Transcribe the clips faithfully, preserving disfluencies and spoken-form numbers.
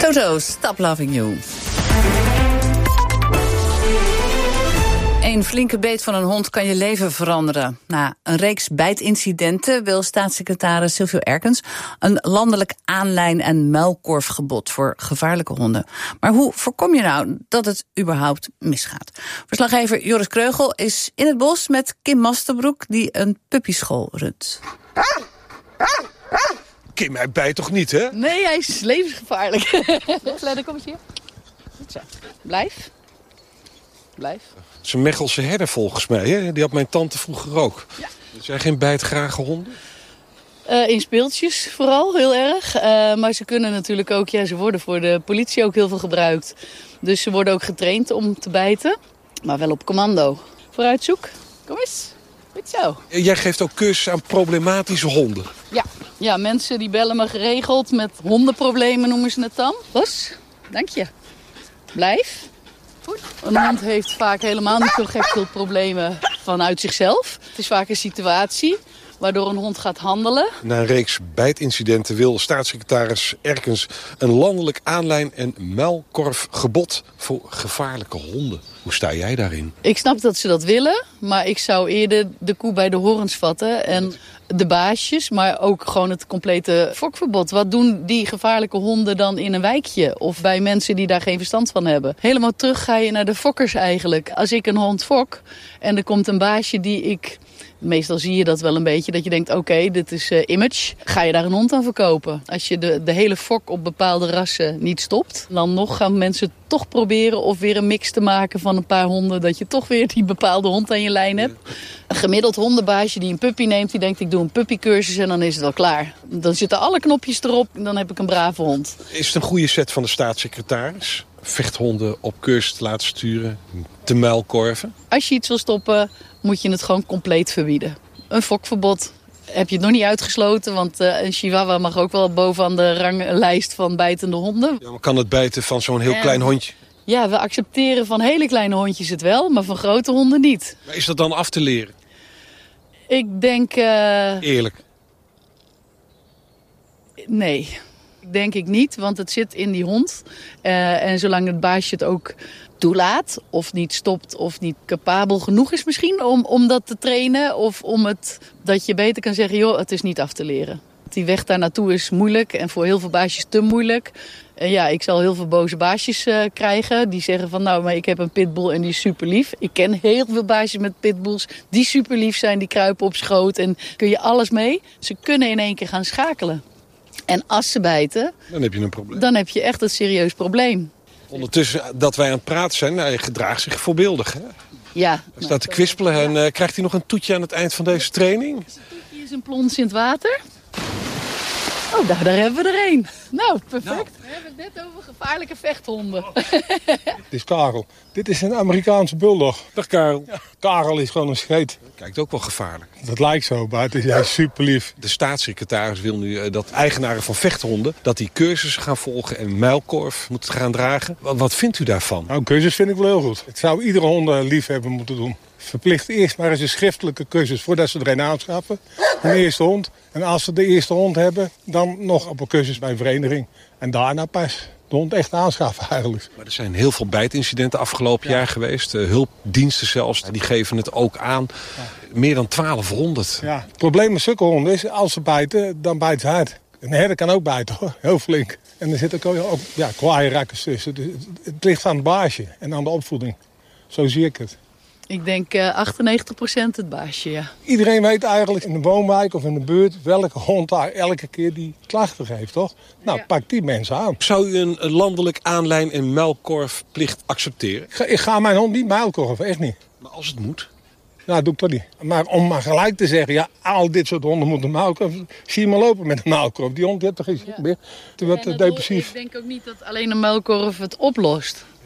Toto, Stop Loving You. Een flinke beet van een hond kan je leven veranderen. Na een reeks bijtincidenten wil staatssecretaris Silvio Erkens een landelijk aanlijn- en muilkorfgebod voor gevaarlijke honden. Maar hoe voorkom je nou dat het überhaupt misgaat? Verslaggever Joris Kreugel is in het bos met Kim Masterbroek, die een puppyschool runt. Kim, hij bijt toch niet, hè? Nee, hij is levensgevaarlijk. Leider, kom eens hier. Goed zo. Blijf. Blijf. Het is een Mechelse herder volgens mij, hè? Die had mijn tante vroeger ook. Ja. Zijn geen bijtgrage honden? Uh, in speeltjes vooral, heel erg. Uh, maar ze kunnen natuurlijk ook, ja, ze worden voor de politie ook heel veel gebruikt. Dus ze worden ook getraind om te bijten. Maar wel op commando. Vooruitzoek. Kom eens. Goed zo. Jij geeft ook cursus aan problematische honden. Ja, ja, mensen die bellen me geregeld met hondenproblemen noemen ze het dan. Bos, dank je. Blijf. Goed. Een hond heeft vaak helemaal niet zo gek veel problemen vanuit zichzelf. Het is vaak een situatie waardoor een hond gaat handelen. Na een reeks bijtincidenten wil staatssecretaris Erkens een landelijk aanlijn- en muilkorfgebod voor gevaarlijke honden. Hoe sta jij daarin? Ik snap dat ze dat willen, maar ik zou eerder de koe bij de horens vatten en de baasjes, maar ook gewoon het complete fokverbod. Wat doen die gevaarlijke honden dan in een wijkje of bij mensen die daar geen verstand van hebben? Helemaal terug ga je naar de fokkers eigenlijk. Als ik een hond fok en er komt een baasje die ik... Meestal zie je dat wel een beetje, dat je denkt, oké, okay, dit is uh, image. Ga je daar een hond aan verkopen? Als je de, de hele fok op bepaalde rassen niet stopt, dan nog gaan mensen toch proberen of weer een mix te maken van een paar honden, dat je toch weer die bepaalde hond aan je lijn hebt. Een gemiddeld hondenbaasje die een puppy neemt, die denkt, ik doe een puppycursus en dan is het wel klaar. Dan zitten alle knopjes erop en dan heb ik een brave hond. Is het een goede set van de staatssecretaris? Vechthonden op cursus te laten sturen, te muilkorven? Als je iets wil stoppen, moet je het gewoon compleet verbieden. Een fokverbod heb je het nog niet uitgesloten, want uh, een chihuahua mag ook wel bovenaan de ranglijst van bijtende honden. Ja, maar kan het bijten van zo'n heel en, klein hondje? Ja, we accepteren van hele kleine hondjes het wel, maar van grote honden niet. Maar is dat dan af te leren? Ik denk... Uh... Eerlijk? Nee, denk ik niet, want het zit in die hond. Uh, en zolang het baasje het ook toelaat, of niet stopt, of niet capabel genoeg is misschien om, om dat te trainen, of om het, dat je beter kan zeggen, joh, het is niet af te leren. Die weg daar naartoe is moeilijk en voor heel veel baasjes te moeilijk. En ja, ik zal heel veel boze baasjes uh, krijgen die zeggen van, nou, maar ik heb een pitbull en die is super lief. Ik ken heel veel baasjes met pitbulls die super lief zijn, die kruipen op schoot en kun je alles mee. Ze kunnen in één keer gaan schakelen. En als ze bijten, dan heb je een probleem. Dan heb je echt een serieus probleem. Ondertussen dat wij aan het praten zijn, nou, je gedraagt zich voorbeeldig, hè? Ja. Hij staat te kwispelen en uh, krijgt hij nog een toetje aan het eind van deze training? Het toetje is een plons in het water. Oh, daar, daar hebben we er een. Nou, perfect. Nou. We hebben het net over gevaarlijke vechthonden. Dit is Karel. Dit is een Amerikaanse bulldog. Dag Karel. Ja, Karel is gewoon een scheet. Kijkt ook wel gevaarlijk. Dat lijkt zo, maar het is juist super lief. De staatssecretaris wil nu uh, dat eigenaren van vechthonden, dat die cursussen gaan volgen en muilkorf moeten gaan dragen. Wat, wat vindt u daarvan? Nou, cursus vind ik wel heel goed. Het zou iedere hondenliefhebber moeten doen. Verplicht eerst maar eens een schriftelijke cursus voordat ze er een aanschaffen. Een eerste hond. En als ze de eerste hond hebben, dan nog op een cursus bij een vereniging. En daarna pas de hond echt aanschaffen eigenlijk. Maar er zijn heel veel bijtincidenten afgelopen ja. jaar geweest. Uh, hulpdiensten zelfs, die geven het ook aan. Ja. Meer dan twaalfhonderd. Ja, het probleem met zulke honden is, als ze bijten, dan bijten ze hard. Een herder kan ook bijten hoor, heel flink. En er zitten ook, ook ja, kwaaie rakkers tussen. Dus het ligt aan het baasje en aan de opvoeding. Zo zie ik het. Ik denk uh, achtennegentig procent het baasje, ja. Iedereen weet eigenlijk in de woonwijk of in de buurt welke hond daar elke keer die klachten geeft, toch? Nou, ja. Pak die mensen aan. Zou u een landelijk aanlijn- en muilkorfplicht accepteren? Ik ga, ik ga mijn hond niet muilkorven, echt niet. Maar als het moet? Nou, doe ik dat niet. Maar om maar gelijk te zeggen, ja, al dit soort honden moeten muilkorven. Zie je maar lopen met een muilkorf. Die hond heeft toch geen zin meer. Te wat depressief. Ik denk ook niet dat alleen een muilkorf het oplost.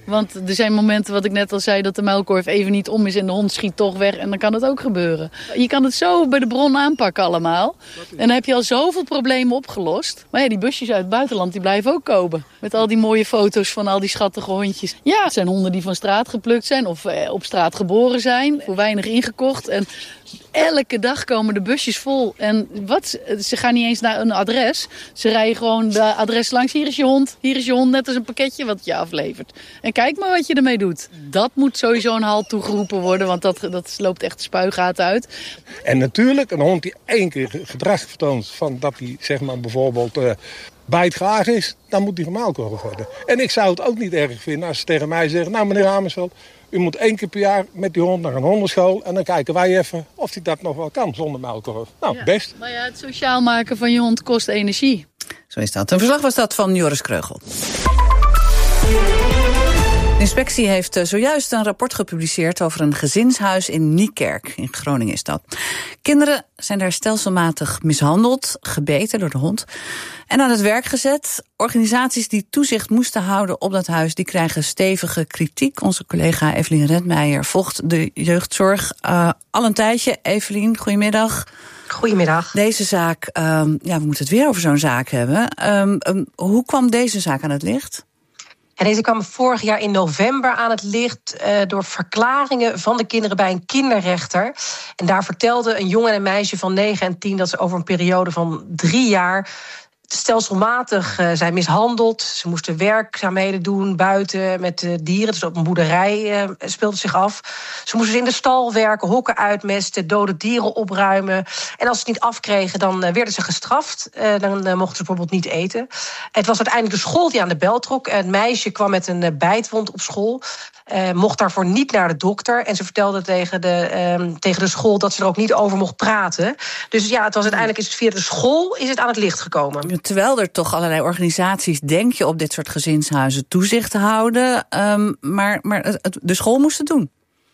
Want er zijn momenten, wat ik net al zei, dat de muilkorf even niet om is en de hond schiet toch weg. En dan kan het ook gebeuren. Je kan het zo bij de bron aanpakken allemaal. En dan heb je al zoveel problemen opgelost. Maar ja, die busjes uit het buitenland, die blijven ook komen. Met al die mooie foto's van al die schattige hondjes. Ja, het zijn honden die van straat geplukt zijn of eh, op straat geboren zijn. Voor weinig ingekocht. En elke dag komen de busjes vol. En wat? Ze gaan niet eens naar een adres. Ze rijden gewoon de adres langs. Hier is je hond, hier is je hond. Net als een pakketje wat je aflevert. En kijk maar wat je ermee doet. Dat moet sowieso een halt toegeroepen worden. Want dat, dat loopt echt de spuigaten uit. En natuurlijk, een hond die één keer gedrag vertoont van dat hij zeg maar bijvoorbeeld uh, bijtgraag is, dan moet die gemaalkorfd worden. En ik zou het ook niet erg vinden als ze tegen mij zeggen, nou meneer Amersveld, u moet één keer per jaar met die hond naar een hondenschool en dan kijken wij even of hij dat nog wel kan zonder muilkorf. Nou, ja, best. Maar ja, het sociaal maken van je hond kost energie. Zo is dat. Een verslag was dat van Joris Kreugel. De inspectie heeft zojuist een rapport gepubliceerd over een gezinshuis in Niekerk. In Groningen is dat. Kinderen zijn daar stelselmatig mishandeld, gebeten door de hond en aan het werk gezet. Organisaties die toezicht moesten houden op dat huis, die krijgen stevige kritiek. Onze collega Evelien Redmeijer volgt de jeugdzorg uh, al een tijdje. Evelien, goedemiddag. Goedemiddag. Deze zaak, um, ja, we moeten het weer over zo'n zaak hebben. Um, um, hoe kwam deze zaak aan het licht? En deze kwam vorig jaar in november aan het licht uh, door verklaringen van de kinderen bij een kinderrechter. En daar vertelde een jongen en een meisje van negen en tien dat ze over een periode van drie jaar stelselmatig uh, zijn mishandeld. Ze moesten werkzaamheden doen buiten met de dieren. Dus op een boerderij uh, speelde zich af. Ze moesten in de stal werken, hokken uitmesten, dode dieren opruimen. En als ze het niet afkregen, dan uh, werden ze gestraft. Uh, dan uh, mochten ze bijvoorbeeld niet eten. Het was uiteindelijk de school die aan de bel trok. Het meisje kwam met een uh, bijtwond op school. Uh, mocht daarvoor niet naar de dokter. En ze vertelde tegen de, uh, tegen de school dat ze er ook niet over mocht praten. Dus ja, het was uiteindelijk is het via de school is het aan het licht gekomen. Terwijl er toch allerlei organisaties, denk je, op dit soort gezinshuizen toezicht te houden. Um, maar, maar het, de school moest het doen.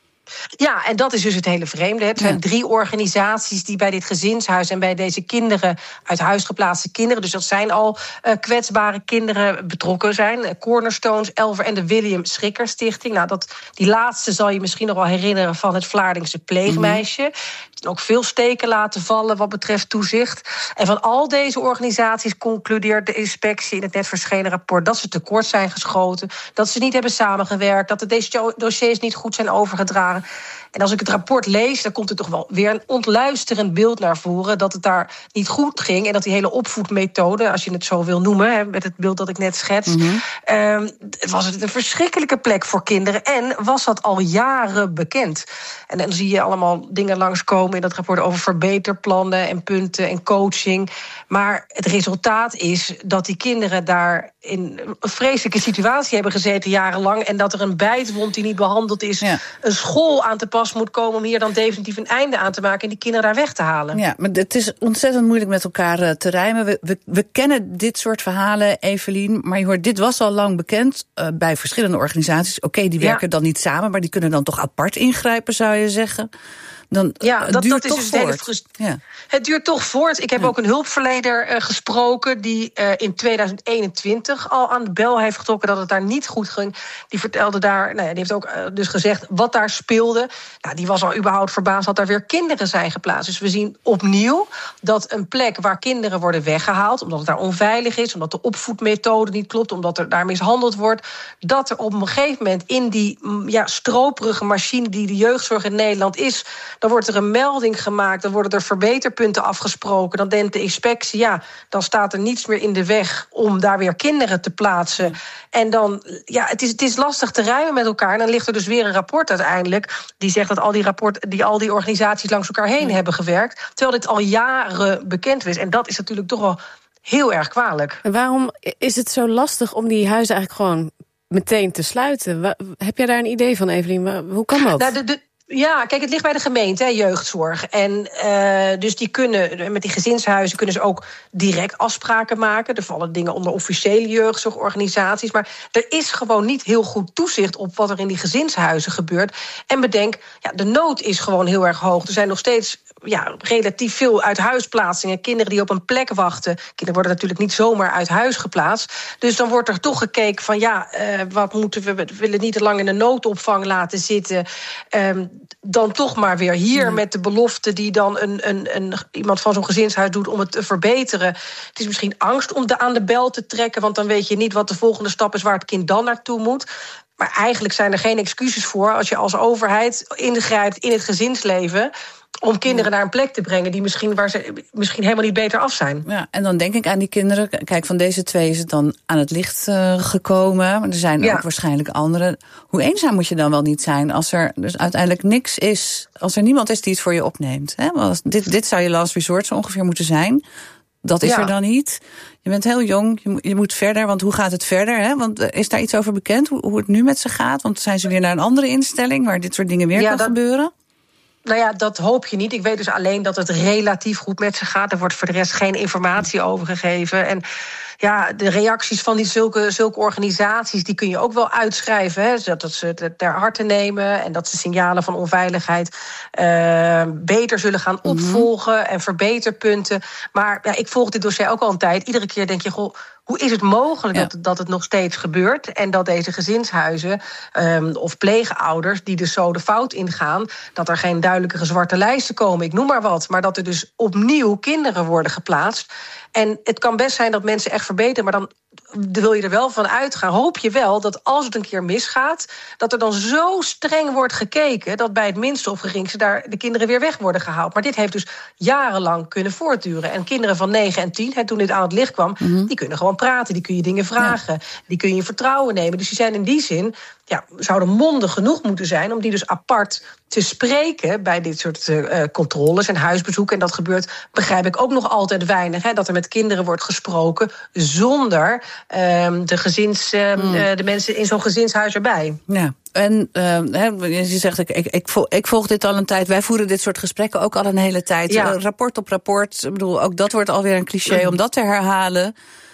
Ja, en dat is dus het hele vreemde. Het zijn ja. drie organisaties die bij dit gezinshuis en bij deze kinderen, uit huis geplaatste kinderen, dus dat zijn al uh, kwetsbare kinderen, betrokken zijn. Cornerstones, Elver en de William Schrikker Stichting. Nou, dat, die laatste zal je misschien nog wel herinneren van het Vlaardingse pleegmeisje. Mm-hmm. Ook veel steken laten vallen wat betreft toezicht. En van al deze organisaties concludeert de inspectie in het net verschenen rapport dat ze tekort zijn geschoten, dat ze niet hebben samengewerkt, dat de deze dossiers niet goed zijn overgedragen. En als ik het rapport lees, dan komt er toch wel weer een ontluisterend beeld naar voren dat het daar niet goed ging en dat die hele opvoedmethode, als je het zo wil noemen, met het beeld dat ik net schets, mm-hmm. um, was het een verschrikkelijke plek voor kinderen en was dat al jaren bekend. En dan zie je allemaal dingen langskomen in dat rapport over verbeterplannen en punten en coaching. Maar het resultaat is dat die kinderen daar in een vreselijke situatie hebben gezeten jarenlang en dat er een bijtwond die niet behandeld is, ja. een school aan te pas moet komen om hier dan definitief een einde aan te maken en die kinderen daar weg te halen. Ja, maar het is ontzettend moeilijk met elkaar uh, te rijmen. We, we, we kennen dit soort verhalen, Evelien, maar je hoort, dit was al lang bekend uh, bij verschillende organisaties. Oké, okay, die werken ja. dan niet samen, maar die kunnen dan toch apart ingrijpen, zou je zeggen? Dan, ja, het dat, duurt dat is toch dus voort. Hele frust- ja. Het duurt toch voort. Ik heb ja. ook een hulpverlener uh, gesproken die uh, in tweeduizend eenentwintig al aan de bel heeft getrokken dat het daar niet goed ging. Die vertelde daar, nou ja, die heeft ook uh, dus gezegd wat daar speelde. Nou, die was al überhaupt verbaasd dat daar weer kinderen zijn geplaatst. Dus we zien opnieuw dat een plek waar kinderen worden weggehaald, omdat het daar onveilig is, omdat de opvoedmethode niet klopt, omdat er daar mishandeld wordt, dat er op een gegeven moment in die ja, stroperige machine die de jeugdzorg in Nederland is, dan wordt er een melding gemaakt, dan worden er verbeterpunten afgesproken, dan denkt de inspectie, ja, dan staat er niets meer in de weg om daar weer kinderen te plaatsen. En dan, ja, het is, het is lastig te rijmen met elkaar. En dan ligt er dus weer een rapport uiteindelijk die zegt dat al die, rapport, die, al die organisaties langs elkaar heen ja. hebben gewerkt, terwijl dit al jaren bekend is. En dat is natuurlijk toch wel heel erg kwalijk. En waarom is het zo lastig om die huizen eigenlijk gewoon meteen te sluiten? Heb jij daar een idee van, Evelien? Hoe kan dat? Nou, de, de Ja, kijk, het ligt bij de gemeente, hè, jeugdzorg. En uh, dus die kunnen, met die gezinshuizen kunnen ze ook direct afspraken maken. Er vallen dingen onder officiële jeugdzorgorganisaties. Maar er is gewoon niet heel goed toezicht op wat er in die gezinshuizen gebeurt. En bedenk, ja, de nood is gewoon heel erg hoog. Er zijn nog steeds ja, relatief veel uithuisplaatsingen. Kinderen die op een plek wachten. Kinderen worden natuurlijk niet zomaar uit huis geplaatst. Dus dan wordt er toch gekeken van ja, uh, wat moeten we, we willen niet te lang in de noodopvang laten zitten. Um, dan toch maar weer hier ja. met de belofte die dan een, een, een, iemand van zo'n gezinshuis doet om het te verbeteren. Het is misschien angst om de, aan de bel te trekken, want dan weet je niet wat de volgende stap is waar het kind dan naartoe moet. Maar eigenlijk zijn er geen excuses voor als je als overheid ingrijpt in het gezinsleven om kinderen naar een plek te brengen die misschien, waar ze misschien helemaal niet beter af zijn. Ja, en dan denk ik aan die kinderen. Kijk, van deze twee is het dan aan het licht uh, gekomen. Maar er zijn ja. ook waarschijnlijk anderen. Hoe eenzaam moet je dan wel niet zijn als er dus uiteindelijk niks is, als er niemand is die het voor je opneemt? Hè? Want dit, dit zou je last resort zo ongeveer moeten zijn. Dat is ja. er dan niet. Je bent heel jong, je moet, je moet verder, want hoe gaat het verder? Hè? Want uh, is daar iets over bekend, hoe, hoe het nu met ze gaat? Want zijn ze weer naar een andere instelling waar dit soort dingen weer ja, kan dat gebeuren? Nou ja, dat hoop je niet. Ik weet dus alleen dat het relatief goed met ze gaat. Er wordt voor de rest geen informatie over gegeven. En ja, de reacties van die zulke, zulke organisaties, die kun je ook wel uitschrijven. Hè, zodat ze het ter harte nemen en dat ze signalen van onveiligheid uh, beter zullen gaan opvolgen mm-hmm. en verbeterpunten. Maar ja, ik volg dit dossier ook al een tijd. Iedere keer denk je, goh, hoe is het mogelijk ja. dat, dat het nog steeds gebeurt? En dat deze gezinshuizen um, of pleegouders die dus zo de fout ingaan, dat er geen duidelijkere zwarte lijsten komen, ik noem maar wat. Maar dat er dus opnieuw kinderen worden geplaatst. En het kan best zijn dat mensen echt verbeteren, maar dan wil je er wel van uitgaan. Hoop je wel dat als het een keer misgaat, dat er dan zo streng wordt gekeken dat bij het minste of geringste daar de kinderen weer weg worden gehaald. Maar dit heeft dus jarenlang kunnen voortduren. En kinderen van negen en tien, hè, toen dit aan het licht kwam, mm-hmm. die kunnen gewoon praten, die kun je dingen vragen, ja. die kun je in vertrouwen nemen. Dus die zijn in die zin, ja, zouden mondig genoeg moeten zijn om die dus apart te spreken bij dit soort uh, controles en huisbezoeken. En dat gebeurt, begrijp ik, ook nog altijd weinig. Hè, dat er met kinderen wordt gesproken zonder uh, de, gezins, uh, mm. uh, de mensen in zo'n gezinshuis erbij. Ja. En uh, je zegt, ik, ik, ik, volg, ik volg dit al een tijd. Wij voeren dit soort gesprekken ook al een hele tijd. Ja. Uh, rapport op rapport. Ik bedoel, ook dat wordt alweer een cliché mm. om dat te herhalen.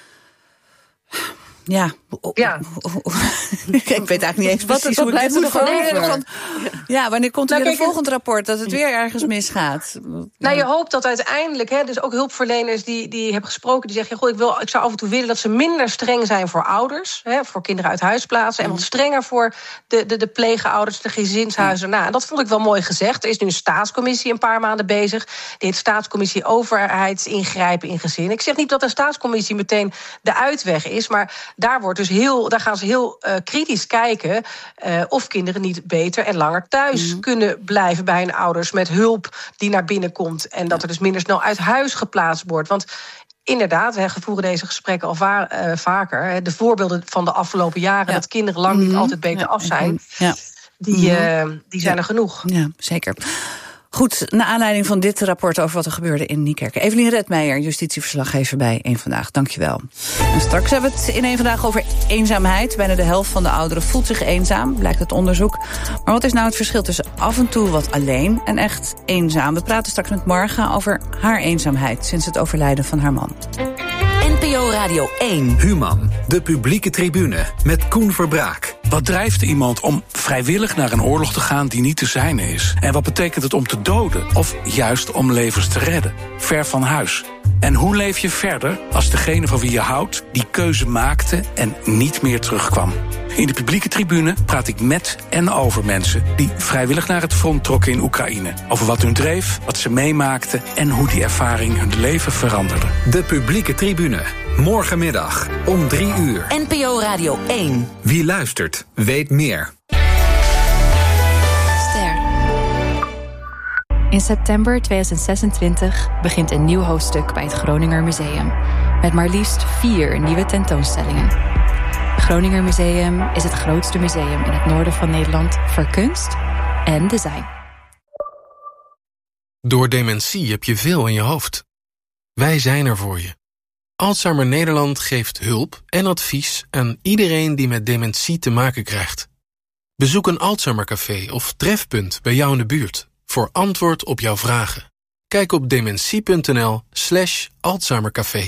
Ja, ja. ik weet eigenlijk niet eens precies hoe ik dit moet verleden. Ja, wanneer komt er nou, weer een volgend rapport dat het weer ergens misgaat? Nou, je hoopt dat uiteindelijk, hè, dus ook hulpverleners die, die hebben gesproken, die zeggen, ja, goh, ik, wil, ik zou af en toe willen dat ze minder streng zijn voor ouders, hè, voor kinderen uit huis plaatsen, mm. en wat strenger voor de, de, de pleegouders, de gezinshuizen. Mm. Nou, en dat vond ik wel mooi gezegd. Er is nu een staatscommissie een paar maanden bezig. Die heet Staatscommissie Overheidsingrijpen in Gezin. Ik zeg niet dat een staatscommissie meteen de uitweg is, maar daar wordt dus heel, daar gaan ze heel uh, kritisch kijken uh, of kinderen niet beter en langer thuis mm. kunnen blijven bij hun ouders met hulp die naar binnen komt en dat er dus minder snel uit huis geplaatst wordt. Want inderdaad, we voeren deze gesprekken al va- uh, vaker. De voorbeelden van de afgelopen jaren ja. dat kinderen lang niet mm. altijd beter ja. af zijn, ja. die, uh, die zijn ja. er genoeg. Ja, zeker. Goed, naar aanleiding van dit rapport over wat er gebeurde in Niekerken. Evelien Redmeijer, justitieverslaggever bij Eén Vandaag. Dankjewel. En straks hebben we het in Eén Vandaag over eenzaamheid. Bijna de helft van de ouderen voelt zich eenzaam, blijkt het onderzoek. Maar wat is nou het verschil tussen af en toe wat alleen en echt eenzaam? We praten straks met Marga over haar eenzaamheid sinds het overlijden van haar man. N P O Radio één. Human, de publieke tribune met Koen Verbraak. Wat drijft iemand om vrijwillig naar een oorlog te gaan die niet te zijne is? En wat betekent het om te doden of juist om levens te redden? Ver van huis. En hoe leef je verder als degene van wie je houdt die keuze maakte en niet meer terugkwam? In de publieke tribune praat ik met en over mensen die vrijwillig naar het front trokken in Oekraïne. Over wat hun dreef, wat ze meemaakten en hoe die ervaring hun leven veranderde. De publieke tribune. Morgenmiddag om drie uur. N P O Radio één. Wie luistert, weet meer. Ster. In september tweeduizend zesentwintig begint een nieuw hoofdstuk bij het Groninger Museum. Met maar liefst vier nieuwe tentoonstellingen. Het Groninger Museum is het grootste museum in het noorden van Nederland voor kunst en design. Door dementie heb je veel in je hoofd. Wij zijn er voor je. Alzheimer Nederland geeft hulp en advies aan iedereen die met dementie te maken krijgt. Bezoek een Alzheimercafé of trefpunt bij jou in de buurt voor antwoord op jouw vragen. Kijk op dementie.nl slash Alzheimercafé.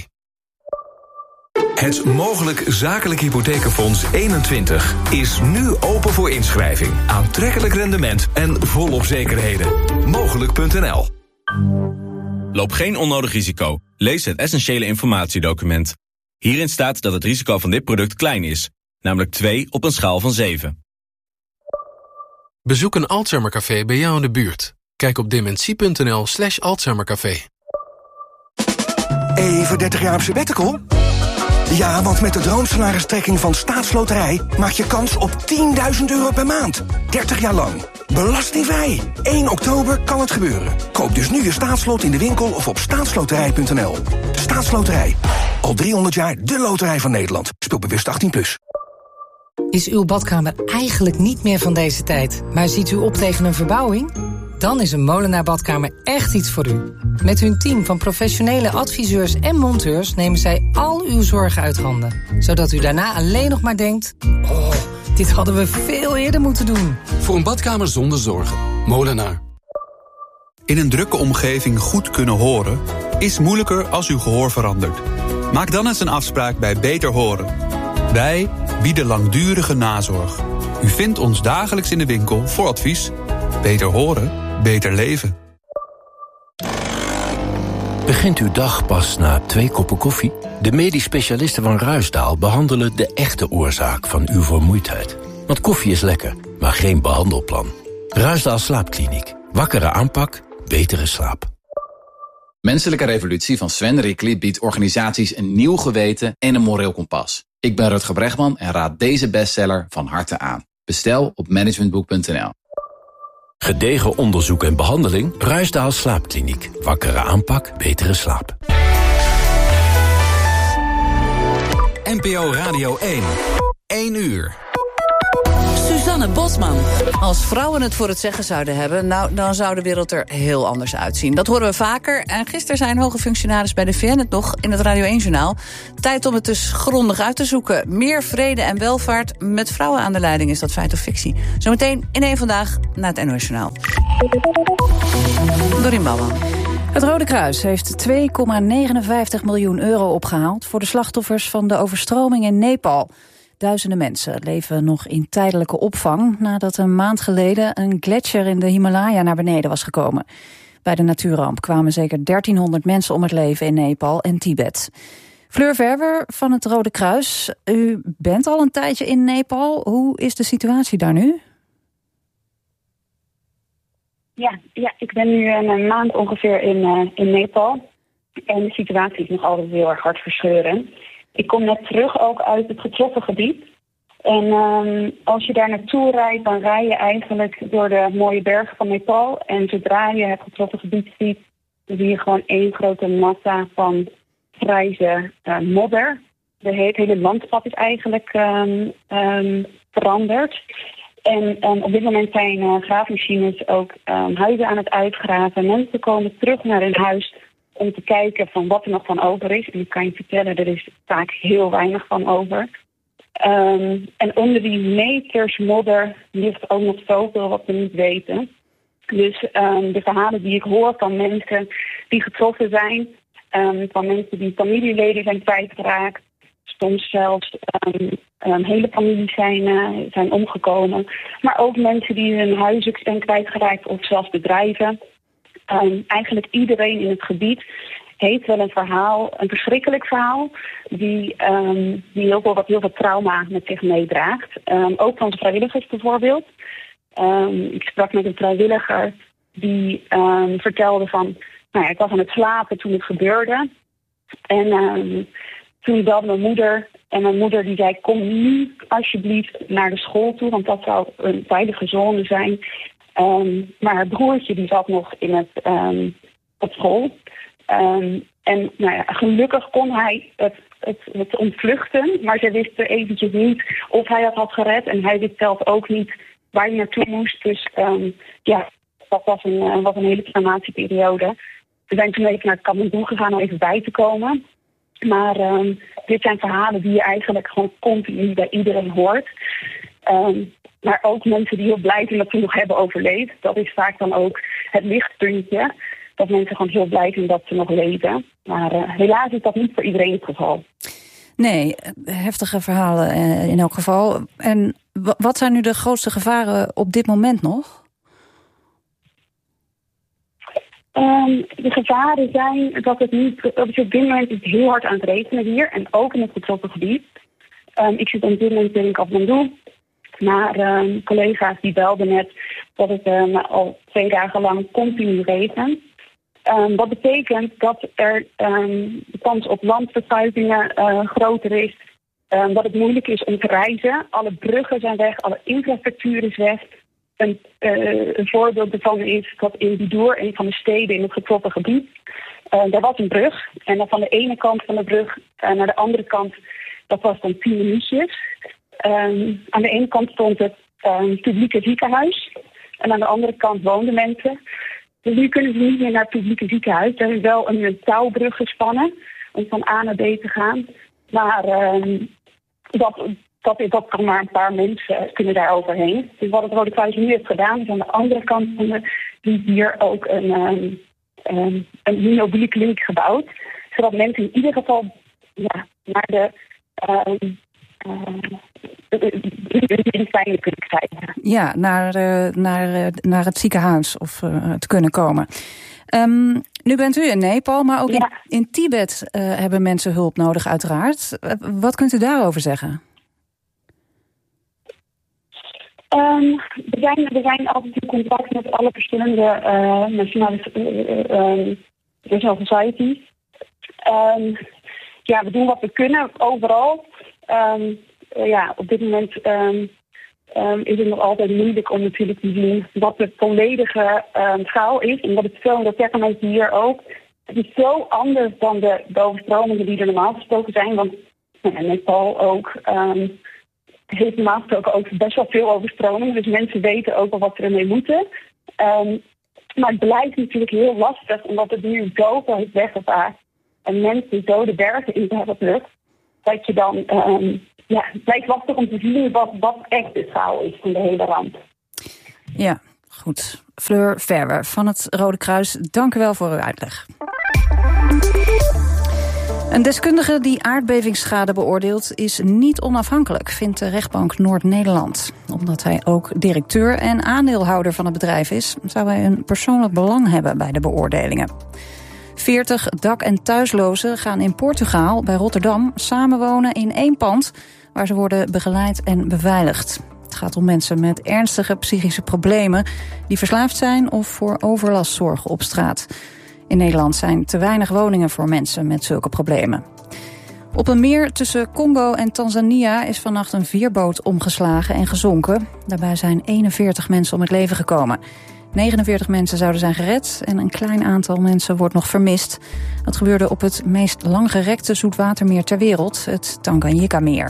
Het Mogelijk Zakelijk Hypothekenfonds eenentwintig is nu open voor inschrijving. Aantrekkelijk rendement en volop zekerheden. Mogelijk punt n l. Loop geen onnodig risico. Lees het essentiële informatiedocument. Hierin staat dat het risico van dit product klein is, namelijk twee op een schaal van zeven. Bezoek een Alzheimercafé bij jou in de buurt. Kijk op dementie.nl slash Alzheimercafé. Even dertig jaar op sabbatical? Ja, want met de droomsalaristrekking van Staatsloterij maak je kans op tienduizend euro per maand. dertig jaar lang. Belastingvrij. één oktober kan het gebeuren. Koop dus nu je staatslot in de winkel of op staatsloterij punt n l. Staatsloterij. Al driehonderd jaar de loterij van Nederland. Speel bewust achttien plus. Is uw badkamer eigenlijk niet meer van deze tijd, maar ziet u op tegen een verbouwing? Dan is een Molenaar Badkamer echt iets voor u. Met hun team van professionele adviseurs en monteurs nemen zij al uw zorgen uit handen. Zodat u daarna alleen nog maar denkt, oh, dit hadden we veel eerder moeten doen. Voor een badkamer zonder zorgen. Molenaar. In een drukke omgeving goed kunnen horen is moeilijker als uw gehoor verandert. Maak dan eens een afspraak bij Beter Horen. Wij bieden langdurige nazorg. U vindt ons dagelijks in de winkel voor advies. Beter horen, beter leven. Begint uw dag pas na twee koppen koffie? De medisch specialisten van Ruisdaal behandelen de echte oorzaak van uw vermoeidheid. Want koffie is lekker, maar geen behandelplan. Ruisdaal Slaapkliniek. Wakkere aanpak, betere slaap. Menselijke Revolutie van Sven Rickli biedt organisaties een nieuw geweten en een moreel kompas. Ik ben Rutger Bregman en raad deze bestseller van harte aan. Bestel op managementboek punt n l. Gedegen onderzoek en behandeling. Ruisdaal Slaapkliniek. Wakkere aanpak, betere slaap. N P O Radio één. één uur. Suzanne Bosman. Als vrouwen het voor het zeggen zouden hebben, nou, dan zou de wereld er heel anders uitzien. Dat horen we vaker. En gisteren zijn hoge functionaris bij de V N het nog in het Radio één-journaal. Tijd om het dus grondig uit te zoeken. Meer vrede en welvaart met vrouwen aan de leiding. Is dat feit of fictie? Zometeen in één Vandaag na het N O S-journaal. Dorien Bouwman. Het Rode Kruis heeft twee komma negenenvijftig miljoen euro opgehaald voor de slachtoffers van de overstroming in Nepal. Duizenden mensen leven nog in tijdelijke opvang nadat een maand geleden een gletsjer in de Himalaya naar beneden was gekomen. Bij de natuurramp kwamen zeker dertienhonderd mensen om het leven in Nepal en Tibet. Fleur Verwer van het Rode Kruis, u bent al een tijdje in Nepal. Hoe is de situatie daar nu? Ja, ja ik ben nu een maand ongeveer in, uh, in Nepal. En de situatie is nog altijd heel erg hartverscheurend. Ik kom net terug ook uit het getroffen gebied. En um, als je daar naartoe rijdt, dan rij je eigenlijk door de mooie bergen van Nepal. En zodra je het getroffen gebied ziet, dan zie je gewoon één grote massa van grijze uh, modder. De hele, het hele landschap is eigenlijk um, um, veranderd. En um, op dit moment zijn uh, graafmachines ook um, huizen aan het uitgraven. Mensen komen terug naar hun huis om te kijken van wat er nog van over is. En ik kan je vertellen, er is vaak heel weinig van over. Um, en onder die meters modder ligt ook nog zoveel wat we niet weten. Dus um, de verhalen die ik hoor van mensen die getroffen zijn, um, van mensen die familieleden zijn kwijtgeraakt, soms zelfs um, um, hele families zijn, uh, zijn omgekomen. Maar ook mensen die hun huizen zijn kwijtgeraakt of zelfs bedrijven. Um, eigenlijk iedereen in het gebied heeft wel een verhaal, een verschrikkelijk verhaal, die, um, die heel veel, wat heel veel trauma met zich meedraagt. Um, ook van de vrijwilligers bijvoorbeeld. Um, ik sprak met een vrijwilliger die um, vertelde van, nou ja, ik was aan het slapen toen het gebeurde. En um, toen belde mijn moeder en mijn moeder die zei, kom nu alsjeblieft naar de school toe, want dat zou een veilige zone zijn. Um, maar haar broertje die zat nog in het, um, op school. Um, en nou ja, gelukkig kon hij het, het, het ontvluchten. Maar ze wisten eventjes niet of hij het had gered. En hij wist zelf ook niet waar hij naartoe moest. Dus um, ja, dat was een, uh, was een hele traumatische periode. We zijn toen even naar Kathmandu gegaan om even bij te komen. Maar um, dit zijn verhalen die je eigenlijk gewoon continu bij iedereen hoort. Um, Maar ook mensen die heel blij zijn dat ze nog hebben overleefd. Dat is vaak dan ook het lichtpuntje. Dat mensen gewoon heel blij zijn dat ze nog leven. Maar uh, helaas is dat niet voor iedereen het geval. Nee, heftige verhalen uh, in elk geval. En w- wat zijn nu de grootste gevaren op dit moment nog? Um, de gevaren zijn dat het niet... Dat het op dit moment is heel hard aan het regenen hier. En ook in het getroffen gebied. Um, ik zit op dit moment in Kathmandu. Maar um, collega's die belden net dat het um, al twee dagen lang continu regent. Um, wat betekent dat er um, de kans op landvervuilingen uh, groter is. Um, dat het moeilijk is om te reizen. Alle bruggen zijn weg, alle infrastructuur is weg. Een, uh, een voorbeeld daarvan is dat in Bidour, een van de steden in het getroffen gebied, uh, daar was een brug. En dan van de ene kant van de brug uh, naar de andere kant, dat was dan tien minuutjes. Um, aan de ene kant stond het um, publieke ziekenhuis. En aan de andere kant woonden mensen. Dus nu kunnen ze niet meer naar het publieke ziekenhuis. Er is wel een, een touwbrug gespannen om van A naar B te gaan. Maar um, dat, dat, dat kan maar een paar mensen kunnen daar overheen. Dus wat het Rode Kruis nu heeft gedaan is aan de andere kant van de rivier ook een, um, um, een mobiele kliniek gebouwd. Zodat mensen in ieder geval ja, naar de... Um, Uh, medicijnen kunnen krijgen. Ja, naar, uh, naar, uh, naar het ziekenhuis of uh, te kunnen komen. Um, nu bent u in Nepal, maar ook ja. in, in Tibet uh, hebben mensen hulp nodig uiteraard. Uh, wat kunt u daarover zeggen? Um, we, zijn, we zijn altijd in contact met alle verschillende uh, nationale uh, uh, national societies. Um, ja, we doen wat we kunnen overal. Um, uh, ja, op dit moment um, um, is het nog altijd moeilijk om natuurlijk te zien wat de volledige um, schaal is. En dat is zo, en dat zeggen mensen hier ook. Het is zo anders dan de, de overstromingen die er normaal gesproken zijn. Want ja, Nepal ook um, heeft normaal gesproken ook best wel veel overstromingen. Dus mensen weten ook al wat ze ermee moeten. Um, maar het blijft natuurlijk heel lastig, omdat het nu zoveel heeft weggevaagd. En mensen zo de bergen in hebben gedrukt. Dat je dan, um, ja, het blijft lastig om te zien wat, wat echt de schaal is van de hele ramp. Ja, goed. Fleur Verwer van het Rode Kruis, dank u wel voor uw uitleg. Een deskundige die aardbevingsschade beoordeelt is niet onafhankelijk, vindt de rechtbank Noord-Nederland. Omdat hij ook directeur en aandeelhouder van het bedrijf is, zou hij een persoonlijk belang hebben bij de beoordelingen. veertig dak- en thuislozen gaan in Portugal bij Rotterdam samenwonen in één pand waar ze worden begeleid en beveiligd. Het gaat om mensen met ernstige psychische problemen die verslaafd zijn of voor overlast zorgen op straat. In Nederland zijn te weinig woningen voor mensen met zulke problemen. Op een meer tussen Congo en Tanzania is vannacht een veerboot omgeslagen en gezonken. Daarbij zijn eenenveertig mensen om het leven gekomen. negenenveertig mensen zouden zijn gered en een klein aantal mensen wordt nog vermist. Dat gebeurde op het meest langgerekte zoetwatermeer ter wereld, het Tanganyika-meer.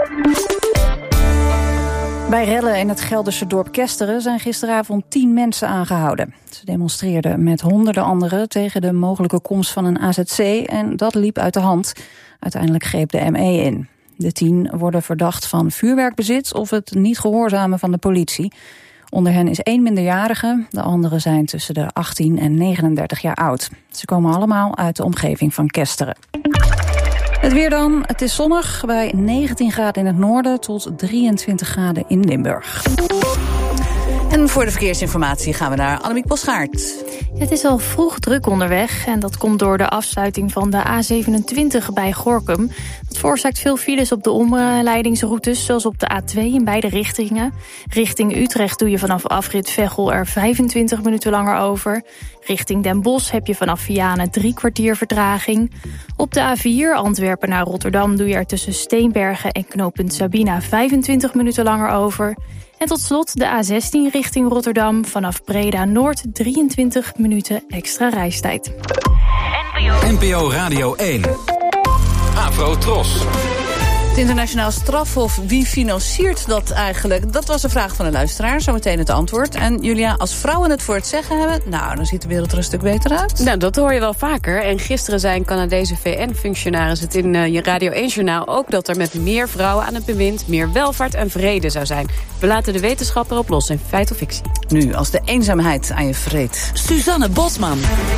Bij rellen in het Gelderse dorp Kesteren zijn gisteravond tien mensen aangehouden. Ze demonstreerden met honderden anderen tegen de mogelijke komst van een A Z C en dat liep uit de hand. Uiteindelijk greep de M E in. De tien worden verdacht van vuurwerkbezit of het niet gehoorzamen van de politie. Onder hen is één minderjarige, de anderen zijn tussen de achttien en negenendertig jaar oud. Ze komen allemaal uit de omgeving van Kesteren. Het weer dan, het is zonnig bij negentien graden in het noorden tot drieëntwintig graden in Limburg. En voor de verkeersinformatie gaan we naar Annemiek Bosgaard. Het is al vroeg druk onderweg en dat komt door de afsluiting van de A zevenentwintig bij Gorinchem. Dat veroorzaakt veel files op de omleidingsroutes, zoals op de A twee in beide richtingen. Richting Utrecht doe je vanaf afrit Veghel er vijfentwintig minuten langer over. Richting Den Bosch heb je vanaf Vianen drie kwartier vertraging. Op de A vier Antwerpen naar Rotterdam doe je er tussen Steenbergen en knooppunt Sabina vijfentwintig minuten langer over. En tot slot de A zestien richting Rotterdam vanaf Breda Noord drieëntwintig minuten extra reistijd. N P O Radio één. Afro Tros. Het internationaal strafhof, wie financiert dat eigenlijk? Dat was de vraag van de luisteraar, zometeen het antwoord. En Julia, als vrouwen het voor het zeggen hebben, nou, dan ziet de wereld er een stuk beter uit. Nou, dat hoor je wel vaker. En gisteren zei een Canadese V N-functionaris het in uh, je Radio één-journaal ook, dat er met meer vrouwen aan het bewind meer welvaart en vrede zou zijn. We laten de wetenschap erop los in Feit of Fictie. Nu, als de eenzaamheid aan je vreet. Suzanne Bosman.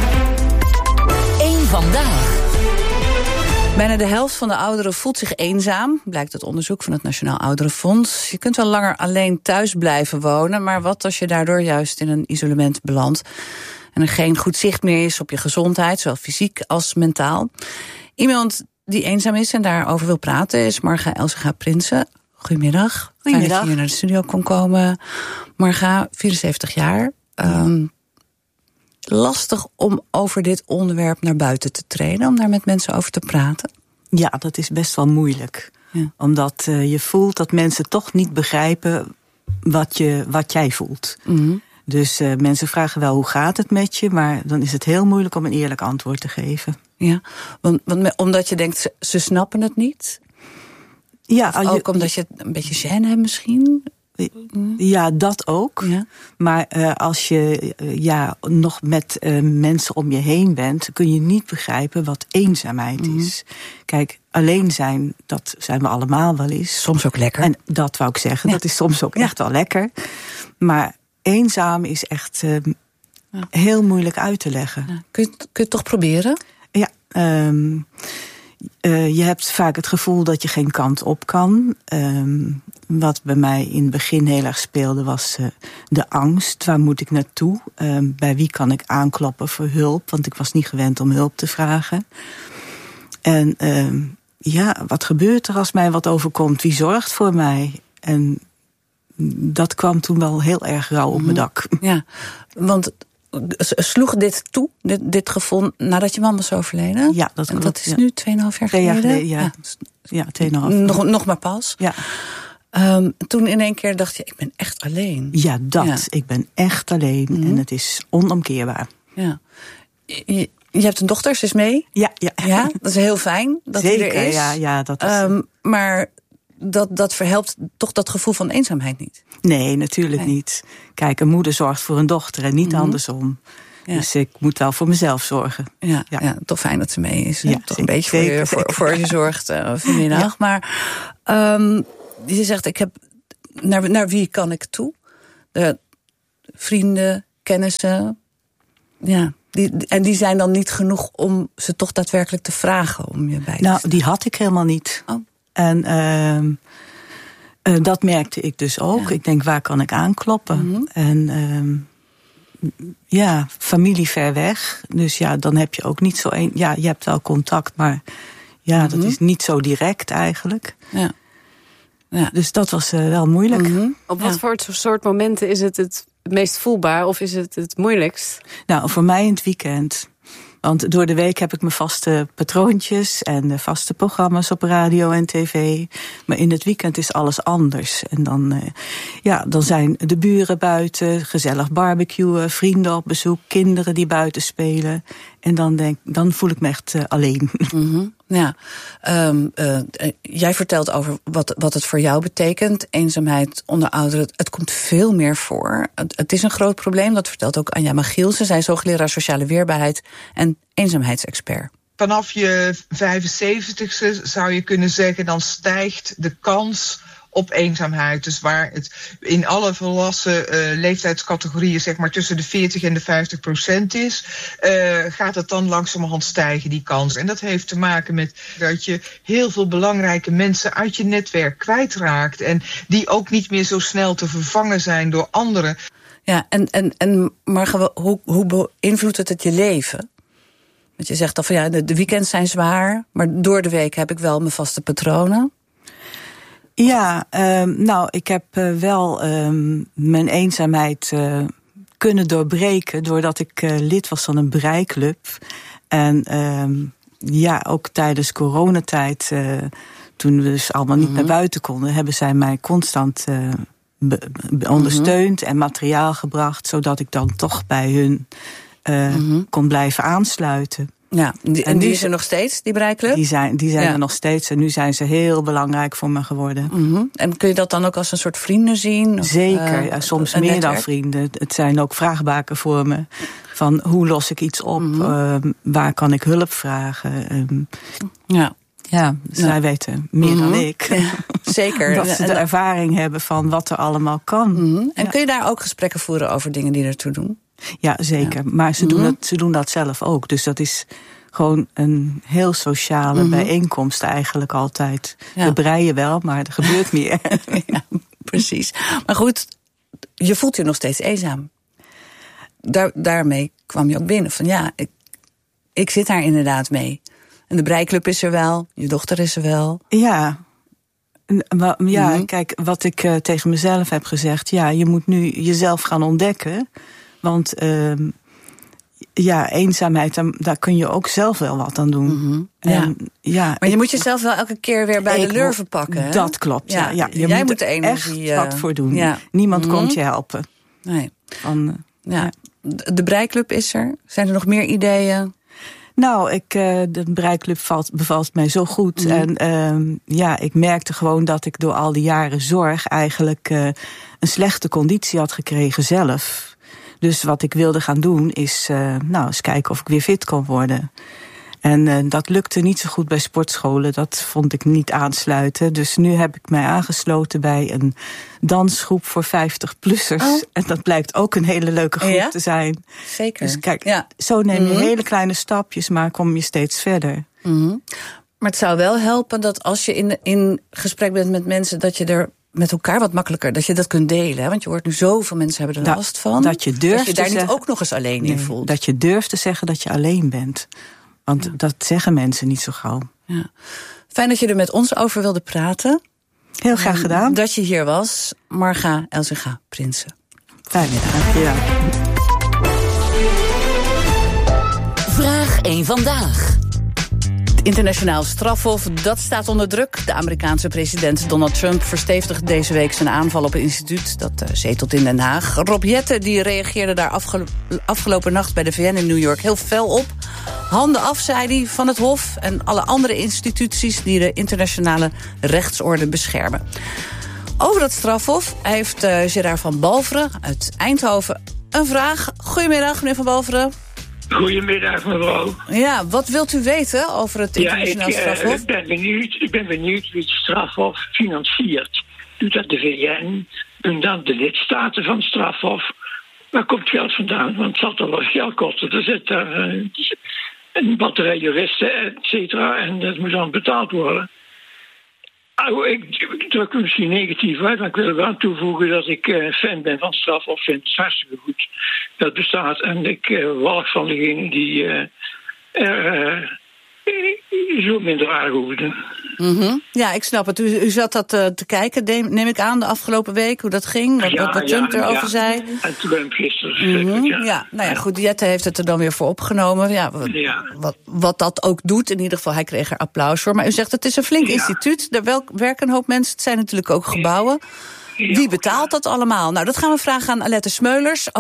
Eén vandaag. Bijna de helft van de ouderen voelt zich eenzaam, blijkt uit onderzoek van het Nationaal Ouderenfonds. Je kunt wel langer alleen thuis blijven wonen, maar wat als je daardoor juist in een isolement belandt en er geen goed zicht meer is op je gezondheid, zowel fysiek als mentaal. Iemand die eenzaam is en daarover wil praten is Marga Elsinga Prinsen. Goedemiddag. Goedemiddag. Fijn dat je hier naar de studio kon komen. Marga, vierenzeventig jaar. Um, lastig om over dit onderwerp naar buiten te treden, om daar met mensen over te praten? Ja, dat is best wel moeilijk. Ja. Omdat uh, je voelt dat mensen toch niet begrijpen wat, je, wat jij voelt. Mm-hmm. Dus uh, mensen vragen wel hoe gaat het met je, maar dan is het heel moeilijk om een eerlijk antwoord te geven. Ja, want, want omdat je denkt, ze, ze snappen het niet? Ja, of ook je, omdat je het een beetje gêne hebt misschien? Ja, dat ook. Ja. Maar uh, als je uh, ja, nog met uh, mensen om je heen bent, kun je niet begrijpen wat eenzaamheid mm-hmm. is. Kijk, alleen zijn, dat zijn we allemaal wel eens. Soms ook lekker. En dat wou ik zeggen, ja. dat is soms ook ja. echt wel lekker. Maar eenzaam is echt uh, ja. heel moeilijk uit te leggen. Ja. Kun, je, kun je het toch proberen? Ja, um, uh, je hebt vaak het gevoel dat je geen kant op kan. Um, Wat bij mij in het begin heel erg speelde was uh, de angst. Waar moet ik naartoe? Uh, bij wie kan ik aankloppen voor hulp? Want ik was niet gewend om hulp te vragen. En uh, ja, wat gebeurt er als mij wat overkomt? Wie zorgt voor mij? En dat kwam toen wel heel erg rauw op mijn dak. Ja, want sloeg dit toe, dit, dit gevoel, nadat je man was overleden? Ja, dat klopt. En dat is ja. nu tweeënhalf jaar geleden? Twee jaar geleden, ja. Ja, ja tweeënhalf. Nog, nog maar pas? Ja. Um, toen in één keer dacht je, ik ben echt alleen. Ja, dat. Ja. Ik ben echt alleen. Mm-hmm. En het is onomkeerbaar. Ja. Je, je hebt een dochter, ze is mee? Ja, ja. Ja, dat is heel fijn dat Zeker, die er is. Ja, ja, dat is um, maar dat, dat verhelpt toch dat gevoel van eenzaamheid niet? Nee, natuurlijk nee. niet. Kijk, een moeder zorgt voor een dochter en niet mm-hmm. andersom. Ja. Dus ik moet wel voor mezelf zorgen. Ja, ja. ja toch fijn dat ze mee is. Ja, toch zeker, een beetje voor je, voor, voor je zorgt uh, vanmiddag. Ja. Maar um, je zegt, ik heb naar, naar wie kan ik toe? De vrienden, kennissen. Ja, die, en die zijn dan niet genoeg om ze toch daadwerkelijk te vragen om je bij te Nou, staan. die had ik helemaal niet. Oh. En uh, uh, dat merkte ik dus ook. Ja. Ik denk, waar kan ik aankloppen? Mm-hmm. En uh, ja, familie ver weg. Dus ja, dan heb je ook niet zo een. Ja, je hebt wel contact, maar ja, mm-hmm. dat is niet zo direct eigenlijk. Ja. Ja. Dus dat was uh, wel moeilijk. Mm-hmm. Op wat ja. voor soort momenten is het het meest voelbaar of is het het moeilijkst? Nou, voor mij in het weekend. Want door de week heb ik mijn vaste patroontjes en de vaste programma's op radio en tv. Maar in het weekend is alles anders. En dan, uh, ja, dan zijn de buren buiten, gezellig barbecuen, vrienden op bezoek, kinderen die buiten spelen. En dan, denk, dan voel ik me echt uh, alleen. Mm-hmm. Ja, um, uh, jij vertelt over wat, wat het voor jou betekent. Eenzaamheid onder ouderen, het komt veel meer voor. Het, het is een groot probleem, dat vertelt ook Anja Magielsen. Zij is hoogleraar sociale weerbaarheid en eenzaamheidsexpert. Vanaf je vijfenzeventigste zou je kunnen zeggen, dan stijgt de kans op eenzaamheid. Dus waar het in alle volwassen uh, leeftijdscategorieën zeg maar tussen de veertig en de vijftig procent is, uh, gaat het dan langzamerhand stijgen, die kans. En dat heeft te maken met dat je heel veel belangrijke mensen uit je netwerk kwijtraakt en die ook niet meer zo snel te vervangen zijn door anderen. Ja, en, en, en Marga, hoe, hoe beïnvloedt het het je leven? Want je zegt al van ja, de, de weekends zijn zwaar, maar door de week heb ik wel mijn vaste patronen. Ja, um, nou, ik heb uh, wel um, mijn eenzaamheid uh, kunnen doorbreken doordat ik uh, lid was van een breiklub. En um, ja, ook tijdens coronatijd, uh, toen we dus allemaal niet mm-hmm. naar buiten konden, hebben zij mij constant uh, be- be- ondersteund mm-hmm. en materiaal gebracht, zodat ik dan toch bij hun uh, mm-hmm. kon blijven aansluiten. Ja, die, en, en die is er nog steeds, die bereikclub? Die zijn, die zijn ja. er nog steeds en nu zijn ze heel belangrijk voor me geworden. Mm-hmm. En kun je dat dan ook als een soort vrienden zien? Of, Zeker, uh, ja, soms meer netwerk? Dan vrienden. Het zijn ook vraagbaken voor me. Van hoe los ik iets op? Mm-hmm. Uh, waar kan ik hulp vragen? Um, ja. Ja, zij ja. weten meer mm-hmm. dan ik. Ja, zeker. Dat ze de ervaring hebben van wat er allemaal kan. Mm-hmm. En ja. kun je daar ook gesprekken voeren over dingen die ertoe doen? Ja, zeker. Ja. Maar ze, mm-hmm. doen dat, ze doen dat zelf ook. Dus dat is gewoon een heel sociale mm-hmm. bijeenkomst eigenlijk altijd. Ja. We breien wel, maar er gebeurt meer. Ja, precies. Maar goed, je voelt je nog steeds eenzaam. Daar, daarmee kwam je ook binnen. Van ja, ik, ik zit daar inderdaad mee. En de breiclub is er wel, je dochter is er wel. Ja, ja, mm-hmm. Kijk, wat ik uh, tegen mezelf heb gezegd. Ja, je moet nu jezelf gaan ontdekken. Want uh, ja, eenzaamheid, daar, daar kun je ook zelf wel wat aan doen. Mm-hmm. En, ja. Ja, maar je ik, moet jezelf wel elke keer weer bij de lurven pakken. Hè? Dat klopt, ja. ja. Je Jij moet, moet er energie, echt wat voor doen. Ja. Niemand mm-hmm. komt je helpen. Nee. Van, uh, ja. Ja. De breiclub is er. Zijn er nog meer ideeën? Nou, ik, uh, de breiclub valt, bevalt mij zo goed. Mm. En uh, ja, ik merkte gewoon dat ik door al die jaren zorg eigenlijk uh, een slechte conditie had gekregen zelf. Dus wat ik wilde gaan doen is uh, nou, eens kijken of ik weer fit kon worden. En uh, dat lukte niet zo goed bij sportscholen. Dat vond ik niet aansluiten. Dus nu heb ik mij aangesloten bij een dansgroep voor vijftig-plussers. Oh. En dat blijkt ook een hele leuke groep ja? te zijn. Zeker. Dus kijk, ja. zo neem je mm-hmm. hele kleine stapjes, maar kom je steeds verder. Mm-hmm. Maar het zou wel helpen dat als je in, in gesprek bent met mensen, dat je er met elkaar wat makkelijker, dat je dat kunt delen. Hè? Want je hoort nu zoveel mensen hebben er dat, last van. Dat je durft dat je daar te niet zeggen, ook nog eens alleen nee, in voelt. Dat je durft te zeggen dat je alleen bent. Want ja. dat zeggen mensen niet zo gauw. Ja. Fijn dat je er met ons over wilde praten. Heel graag gedaan. Dat je hier was. Marga Elsinga Prinsen. Fijn middag. Ja. Vraag één vandaag. Internationaal strafhof, dat staat onder druk. De Amerikaanse president Donald Trump verstevigt deze week zijn aanval op een instituut dat uh, zetelt in Den Haag. Rob Jetten die reageerde daar afgelo- afgelopen nacht bij de V N in New York heel fel op. Handen af, zei hij, van het hof en alle andere instituties die de internationale rechtsorde beschermen. Over dat strafhof heeft uh, Gerard van Balveren uit Eindhoven een vraag. Goedemiddag, meneer van Balveren. Goedemiddag, mevrouw. Ja, wat wilt u weten over het internationaal ja, ik, strafhof? Uh, ik, ben benieuwd, ik ben benieuwd wie het strafhof financiert. Doet dat de V N? Doen dan de lidstaten van het strafhof? Waar komt geld vandaan? Want het zal toch wel geld kosten. Er zit daar uh, een batterij juristen, et cetera. En dat moet dan betaald worden. Oh, ik, ik druk me misschien negatief uit, maar ik wil er wel aan toevoegen dat ik uh, fan ben van strafhof. Ik vind het hartstikke goed dat het bestaat. En ik uh, walg van degene die uh, er uh, zo minder aardig over doen. Mm-hmm. Ja, ik snap het. U, u zat dat uh, te kijken, neem ik aan, de afgelopen week, hoe dat ging, wat, ja, wat Trump ja, erover ja. zei. En Trump gisteren. Mm-hmm. Ja. ja, nou ja, goed, Jette heeft het er dan weer voor opgenomen. Ja, wat, ja. Wat, wat dat ook doet, in ieder geval, hij kreeg er applaus voor. Maar u zegt, het is een flink ja. instituut, daar wel, werken een hoop mensen, het zijn natuurlijk ook gebouwen. Ja. Wie betaalt dat allemaal? Nou, dat gaan we vragen aan Alette Smeulers.